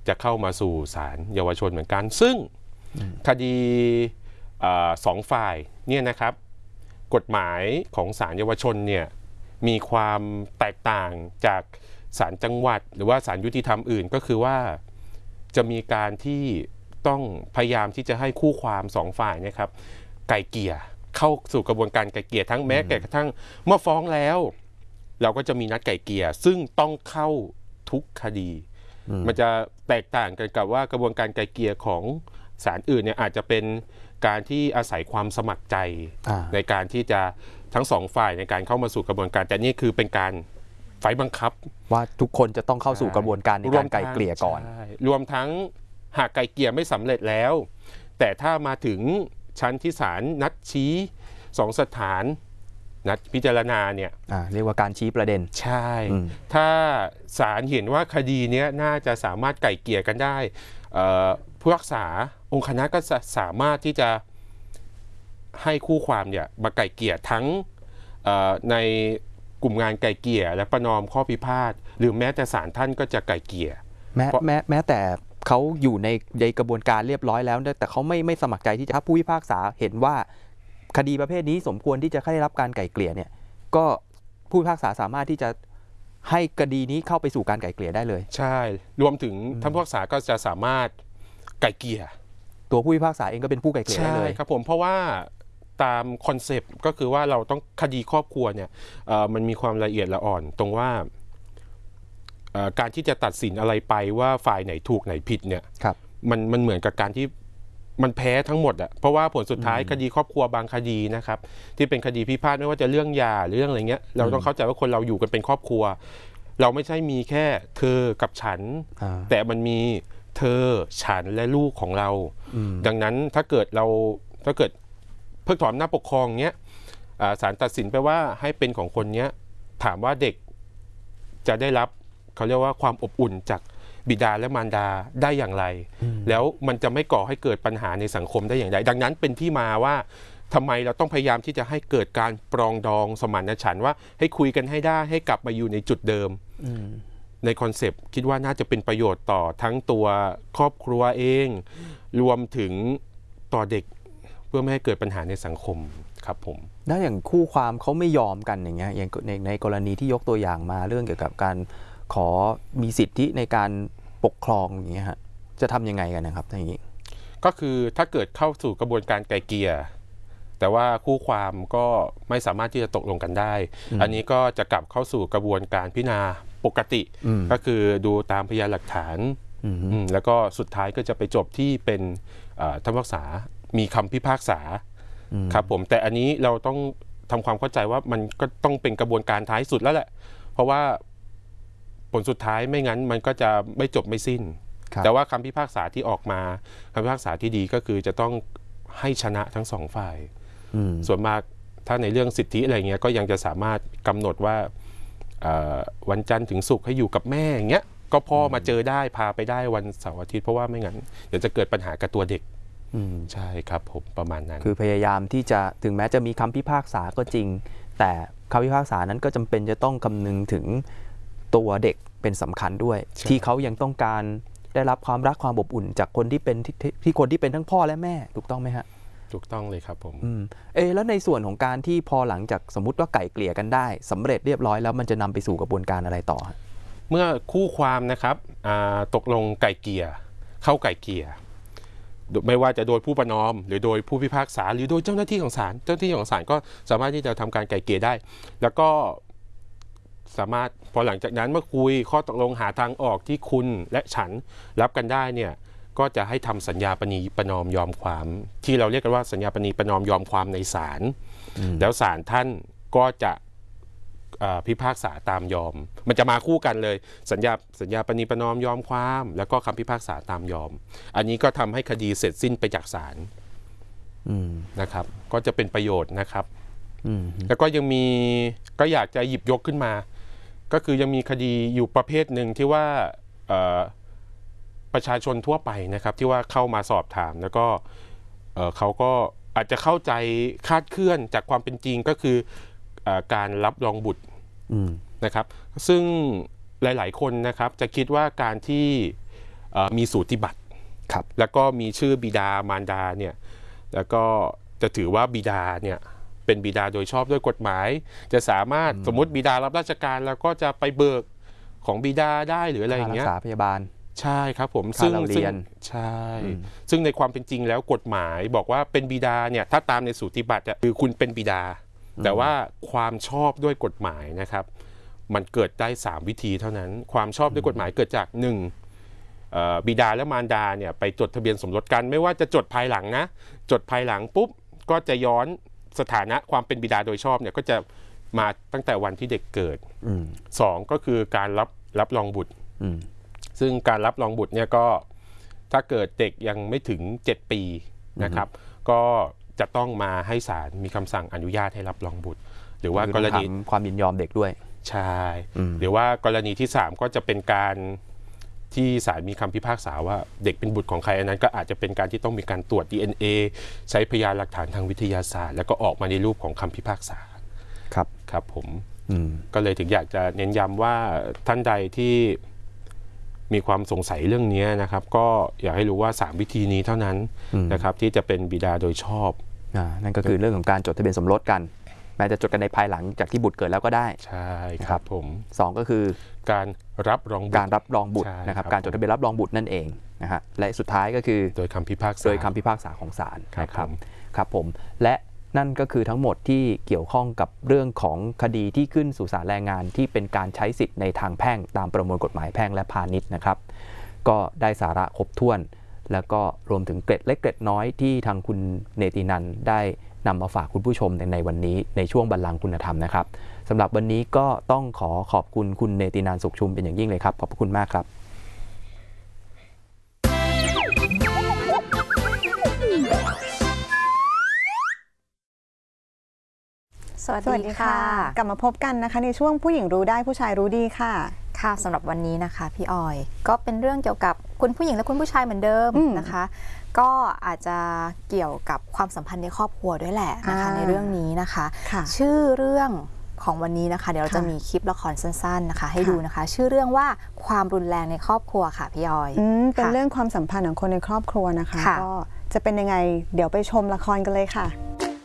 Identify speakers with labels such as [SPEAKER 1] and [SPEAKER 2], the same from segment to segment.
[SPEAKER 1] จะเข้ามาสู่ศาลเยาวชนเหมือนกันซึ่งคดีสองฝ่ายเนี่ยนะครับกฎหมายของศาลเยาวชนเนี่ยมีความแตกต่างจากศาลจังหวัดหรือว่าศาลยุติธรรมอื่นก็คือว่าจะมีการที่ต้องพยายามที่จะให้คู่ความสองฝ่ายนะครับไกล่เกลี่ยเข้าสู่กระบวนการไกล่เกลี่ยทั้งแม้กระทั่งเมื่อฟ้องแล้วเราก็จะมีนัดไกล่เกลี่ยซึ่งต้องเข้าทุกคดีมันจะแตกต่างกันกับว่ากระบวนการไกล่เกลี่ยของศาลอื่นเนี่ยอาจจะเป็นการที่อาศัยความสมัครใจในการที่จะทั้งสองฝ่ายในการเข้ามาสู่กระบวนการแต่นี่คือเป็นการไฟบังคับ
[SPEAKER 2] ว่าทุกคนจะต้องเข้าสู่กระบวนการในการไกล่เกลี่ยก่อน
[SPEAKER 1] รวมทั้งหากไกล่เกลี่ยไม่สำเร็จแล้วแต่ถ้ามาถึงชั้นที่ศาลนัดชี้2 สถานนัดพิจารณาเนี่ย
[SPEAKER 2] เรียกว่าการชี้ประเด็น
[SPEAKER 1] ใช่ถ้าศาลเห็นว่าคดีนี้น่าจะสามารถไกล่เกลี่ยกันได้ผู้พิพากษาองค์คณะก็สามารถที่จะให้คู่ความเนี่ยมาไกล่เกลี่ยทั้งในกลุ่มงานไกล่เกลี่ยและประนอมข้อพิพาทหรือแม้แต่ศาลท่านก็จะไกล่เกลี่ย
[SPEAKER 2] แม้แต่เขาอยู่ในกระบวนการเรียบร้อยแล้วแต่เขาไม่สมัครใจที่จะถ้าผู้พิพากษาเห็นว่าคดีประเภทนี้สมควรที่จะได้รับการไกล่เกลี่ยเนี่ยก็ผู้พิพากษาสามารถที่จะให้คดีนี้เข้าไปสู่การไกล่เกลี่ยได้เลย
[SPEAKER 1] ใช่รวมถึงท่านผู้พิพากษาก็จะสามารถไกล่เกลี่ย
[SPEAKER 2] ตัวผู้พิพากษาเองก็เป็นผู้ไกล่เกลี่ยได้เลย
[SPEAKER 1] ครับผมเพราะว่าตามคอนเซปต์ก็คือว่าเราต้องคดีครอบครัวเนี่ยมันมีความละเอียดละอ่อนตรงว่าการที่จะตัดสินอะไรไปว่าฝ่ายไหนถูกไหนผิดเนี่ยมันเหมือนกับการที่มันแพ้ทั้งหมดอ่ะเพราะว่าผลสุดท้ายคดีครอบครัวบางคดีนะครับที่เป็นคดีพิพาทไม่ว่าจะเรื่องหย่าหรือเรื่องอะไรเงี้ยเราต้องเข้าใจว่าคนเราอยู่กันเป็นครอบครัวเราไม่ใช่มีแค่เธอกับฉันแต่มันมีเธอฉันและลูกของเราดังนั้นถ้าเกิดเพิกถอนอำนาจปกครองเนี้ยศาลตัดสินไปว่าให้เป็นของคนเนี้ยถามว่าเด็กจะได้รับเขาเรียกว่าความอบอุ่นจากบิดาและมารดาได้อย่างไรแล้วมันจะไม่ก่อให้เกิดปัญหาในสังคมได้อย่างไรดังนั้นเป็นที่มาว่าทำไมเราต้องพยายามที่จะให้เกิดการปรองดองสมานฉันท์ว่าให้คุยกันให้ได้ให้กลับมาอยู่ในจุดเดิมในคอนเซปต์คิดว่าน่าจะเป็นประโยชน์ต่อทั้งตัวครอบครัวเองรวมถึงต่อเด็กเพื่อไม่ให้เกิดปัญหาในสังคมครับผม
[SPEAKER 2] แล้วอย่างคู่ความเขาไม่ยอมกันอย่างเงี้ยอย่างในกรณีที่ยกตัวอย่างมาเรื่องเกี่ยวกับการขอมีสิทธิในการปกครองอย่างเงี้ยฮะจะทำยังไงกันนะครับอย่างนี้
[SPEAKER 1] ก็คือถ้าเกิดเข้าสู่กระบวนการไกล่เกลี่ยแต่ว่าคู่ความก็ไม่สามารถที่จะตกลงกันได้อันนี้ก็จะกลับเข้าสู่กระบวนการพิจารณาปกติก็คือดูตามพยานหลักฐานแล้วก็สุดท้ายก็จะไปจบที่เป็นท่านผู้พิพากษามีคำพิพากษาครับผมแต่อันนี้เราต้องทำความเข้าใจว่ามันก็ต้องเป็นกระบวนการท้ายสุดแล้วแหละเพราะว่าผลสุดท้ายไม่งั้นมันก็จะไม่จบไม่สิ้นแต่ว่าคำพิพากษาที่ออกมาคำพิพากษาที่ดีก็คือจะต้องให้ชนะทั้งสองฝ่ายส่วนมากถ้าในเรื่องสิทธิอะไรเงี้ยก็ยังจะสามารถกำหนดว่าวันจันทร์ถึงศุกร์ให้อยู่กับแม่อย่างเงี้ยก็พ่อมาเจอได้พาไปได้วันเสาร์อาทิตย์เพราะว่าไม่งั้นเดี๋ยวจะเกิดปัญหากับตัวเด็กใช่ครับผมประมาณนั้น
[SPEAKER 2] คือพยายามที่จะถึงแม้จะมีคำพิพากษาก็จริงแต่คำพิพากษานั้นก็จำเป็นจะต้องคำนึงถึงตัวเด็กเป็นสำคัญด้วยที่เขายังต้องการได้รับความรักความอบอุ่นจากคนที่เป็นคนที่เป็นทั้งพ่อและแม่ถูกต้องไหมฮะ
[SPEAKER 1] ถูกต้องเลยครับผม
[SPEAKER 2] แล้วในส่วนของการที่พอหลังจากสมมุติว่าไกล่เกลี่ยกันได้สำเร็จเรียบร้อยแล้วมันจะนำไปสู่กระบวนการอะไรต่อ
[SPEAKER 1] เมื่อคู่ความนะครับตกลงไกล่เกลี่ยเข้าไกล่เกลี่ยไม่ว่าจะโดยผู้ประนอมหรือโดยผู้พิพากษาหรือโดยเจ้าหน้าที่ของศาลก็สามารถที่จะทำการไกล่เกลี่ยได้แล้วก็สามารถพอหลังจากนั้นเมื่อคุยข้อตกลงหาทางออกที่คุณและฉันรับกันได้เนี่ยก็จะให้ทำสัญญาปณีประนอมยอมความที่เราเรียกกันว่าสัญญาปณีประนอมยอมความในศาลแล้วศาลท่านก็จะพิพากษาตามยอมมันจะมาคู่กันเลยสัญญาปณีประนอมยอมความแล้วก็คำพิพากษาตามยอมอันนี้ก็ทำให้คดีเสร็จสิ้นไปจากศาลนะครับก็จะเป็นประโยชน์นะครับแล้วก็ยังมีก็อยากจะหยิบยกขึ้นมาก็คือยังมีคดีอยู่ประเภทหนึ่งที่ว่าประชาชนทั่วไปนะครับที่ว่าเข้ามาสอบถามแล้วก็เขาก็อาจจะเข้าใจคลาดเคลื่อนจากความเป็นจริงก็คือการรับรองบุตรนะครับซึ่งหลายๆคนนะครับจะคิดว่าการที่มีสูติบัตร
[SPEAKER 2] ครับ
[SPEAKER 1] แล้วก็มีชื่อบิดามารดาเนี่ยแล้วก็จะถือว่าบิดาเนี่ยเป็นบิดาโดยชอบด้วยกฎหมาย จะสามารถสมมติบิดารับราชการแล้วก็จะไปเบิกของบิดาได้หรืออะไรอย่างเงี้ย
[SPEAKER 2] รักษาพยาบาล
[SPEAKER 1] ใช่ครับผม
[SPEAKER 2] ค่าเราเรียน
[SPEAKER 1] ใช่ซึ่งในความเป็นจริงแล้วกฎหมายบอกว่าเป็นบิดาเนี่ยถ้าตามในสูติบัตรคือคุณเป็นบิดา แต่ว่าความชอบด้วยกฎหมายนะครับมันเกิดได้3วิธีเท่านั้นความชอบด้วยกฎหมายเกิดจาก1บิดาและมารดาเนี่ยไปจดทะเบียนสมรสกันไม่ว่าจะจดภายหลังนะจดภายหลังปุ๊บก็จะย้อนสถานะความเป็นบิดาโดยชอบเนี่ยก็จะมาตั้งแต่วันที่เด็กเกิด2ก็คือการรับรองบุตรซึ่งการรับรองบุตรเนี่ยก็ถ้าเกิดเด็กยังไม่ถึง7ปีนะครับก็จะต้องมาให้ศาลมีคำสั่งอนุญาตให้รับรองบุตรหรือว่ากรณี
[SPEAKER 2] ความยินยอมเด็กด้วย
[SPEAKER 1] ใช่หรือว่ากรณีที่3ก็จะเป็นการที่ศาลมีคำพิพากษาว่าเด็กเป็นบุตรของใครอันนั้นก็อาจจะเป็นการที่ต้องมีการตรวจ DNA ใช้พยานหลักฐานทางวิทยาศาสตร์แล้วก็ออกมาในรูปของคำพิพากษาครับผมก็เลยถึงอยากจะเน้นย้ำว่าท่านใดที่มีความสงสัยเรื่องนี้นะครับก็อยากให้รู้ว่า3วิธีนี้เท่านั้นนะครับที่จะเป็นบิดาโดยชอบ
[SPEAKER 2] นั่นก็คือเรื่องของการจดทะเบียนสมรสกันแม้จะจดกันในภายหลังจากที่บุตรเกิดแล้วก็ได้
[SPEAKER 1] ใช่ครับผม
[SPEAKER 2] 2ก็คือ
[SPEAKER 1] การรับรองบุตร
[SPEAKER 2] นะครับการจดทะเบียนรับรองบุตรนั่นเองนะฮะและสุดท้ายก็คือ
[SPEAKER 1] โดยคำพิพากษา
[SPEAKER 2] ของศาลครับผมและนั่นก็คือทั้งหมดที่เกี่ยวข้องกับเรื่องของคดีที่ขึ้นสู่ศาลแรงงานที่เป็นการใช้สิทธิ์ในทางแพ่งตามประมวลกฎหมายแพ่งและพาณิชย์นะครับก็ได้สาระครบถ้วนแล้วก็รวมถึงเกร็ดเล็กเกร็ดน้อยที่ทางคุณเนตินันท์ได้นำมาฝากคุณผู้ชมในวันนี้ในช่วงบัลลังก์คุณธรรมนะครับสำหรับวันนี้ก็ต้องขอบคุณคุณเนตินันท์สุขชุมเป็นอย่างยิ่งเลยครับขอบคุณมากครับ
[SPEAKER 3] สวัสดีค่ะกลับมาพบกันนะคะในช่วงผู้หญิงรู้ได้ผู้ชายรู้ดีค่ะ
[SPEAKER 4] ค่ะสำหรับวันนี้นะคะพี่ออยก็เป็นเรื่องเกี่ยวกับคุณผู้หญิงและคุณผู้ชายเหมือนเดิมนะคะก็อาจจะเกี่ยวกับความสัมพันธ์ในครอบครัวด้วยแหละนะคะในเรื่องนี้นะคะชื่อเรื่องของวันนี้นะคะเดี๋ยวเราจะมีคลิปละครสั้นๆนะคะให้ดูนะคะชื่อเรื่องว่าความรุนแรงในครอบครัวค่ะพี่ออย
[SPEAKER 3] เป็นเรื่องความสัมพันธ์ของคนในครอบครัวนะคะก็จะเป็นยังไงเดี๋ยวไปชมละครกันเลยค่ะ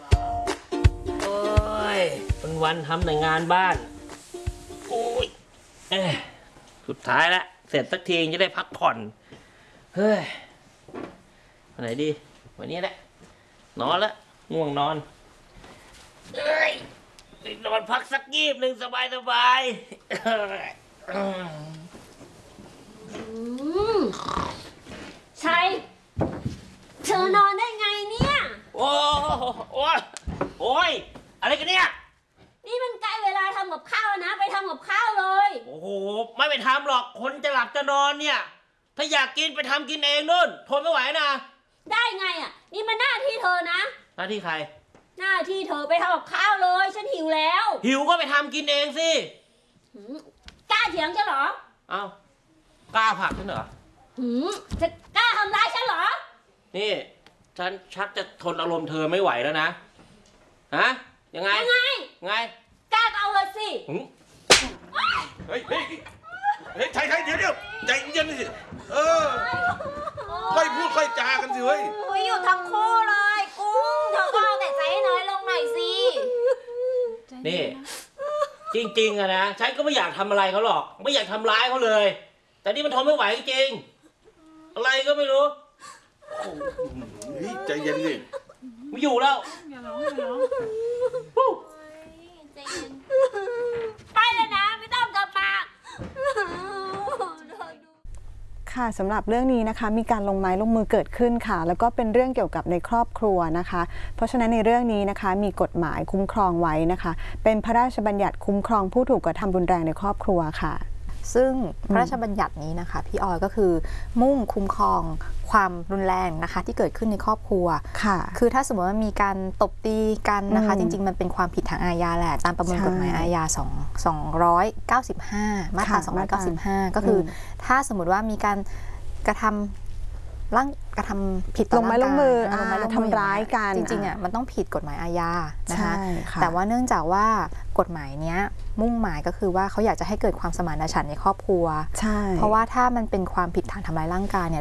[SPEAKER 5] วันทำแต่งานบ้านโอ้ยสุดท้ายแล้วเสร็จสักทีจะได้พักผ่อนเฮ้ยวันไหนดีวันนี้แหละนอนละง่วงนอนนอนพักสักยีบหนึ่งสบาย
[SPEAKER 6] ใช่เธอนอนได้ไงเนี่ย
[SPEAKER 5] โอ้ยอะไรกันเนี่ย
[SPEAKER 6] นี่มันใกล้เวลาทำกับข้าวนะไปทำกับข้าวเลย
[SPEAKER 5] โอ้โหไม่ไปทำหรอกคนจะหลับจะนอนเนี่ยถ้าอยากกินไปทำกินเองนู่นทนไม่ไหวนะ
[SPEAKER 6] ได้ไงอ่ะนี่มันหน้าที่เธอนะ
[SPEAKER 5] หน้าที่ใคร
[SPEAKER 6] หน้าที่เธอไปทำกับข้าวเลยฉันหิวแล้ว
[SPEAKER 5] หิวก็ไปทำกินเองสิ
[SPEAKER 6] กล้าเถียงฉันเหรอ
[SPEAKER 5] อ้าวกล้าผลักฉันเหรอ
[SPEAKER 6] จะกล้าทำร้ายฉันเหรอ
[SPEAKER 5] นี่ฉันชักจะทนอารมณ์เธอไม่ไหวแล้วนะฮะยังไง
[SPEAKER 6] กล้าเอาเลยสิ
[SPEAKER 5] เฮ้ยใช่เดี๋ยวใจเย็นสิค่อยพูดค่อยจากันสิเฮ้ย
[SPEAKER 6] อยู่ทั้งคู่เลยกุ้งเธอก็เอาแต่ใจให้น้อยลงหน่อยสิ
[SPEAKER 5] นี่จริงๆอะนะฉันก็ไม่อยากทำอะไรเขาหรอกไม่อยากทำร้ายเขาเลยแต่นี่มันทนไม่ไหวจริงอะไรก็ไม่รู้
[SPEAKER 7] ใจเย็นสิ
[SPEAKER 5] ไม่อยู่แล้ว
[SPEAKER 6] ไปเลยนะไม่ต้องกลับมา
[SPEAKER 3] ค่ะสำหรับเรื่องนี้นะคะมีการลงไม้ลงมือเกิดขึ้นค่ะแล้วก็เป็นเรื่องเกี่ยวกับในครอบครัวนะคะเพราะฉะนั้นในเรื่องนี้นะคะมีกฎหมายคุ้มครองไว้นะคะเป็นพระราชบัญญัติคุ้มครองผู้ถูกกระทำรุนแรงในครอบครัวค่ะ
[SPEAKER 4] ซึ่งพระราชบัญญัตินี้นะคะพี่ออยก็คือมุ่งคุ้มครองความรุนแรงนะคะที่เกิดขึ้นในครอบครัวค่ะคือถ้าสมมติว่ามีการตบตีกันนะคะจริงๆมันเป็นความผิดทางอาญาแหละตามประมวลกฎหมายอาญา295มาตรา295ก็คือถ้าสมมติว่ามีการกระทำผิดต่อร่างกาย
[SPEAKER 3] ลงไม้ลงมือทำร้ายกัน
[SPEAKER 4] จริงๆอ่ะมันต้องผิดกฎหมายอาญานะคะแต่ว่าเนื่องจากว่ากฎหมายเนี้ยมุ่งหมายก็คือว่าเขาอยากจะให้เกิดความสมานฉันท์ในครอบครัว
[SPEAKER 3] ใช่
[SPEAKER 4] เพราะว่าถ้ามันเป็นความผิดฐานทำร้ายร่างกายเนี่ย